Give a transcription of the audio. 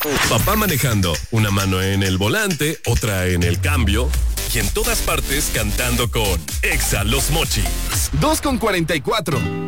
Papá manejando, una mano en el volante, otra en el cambio, y en todas partes cantando con Exa Los Mochis. 2:44.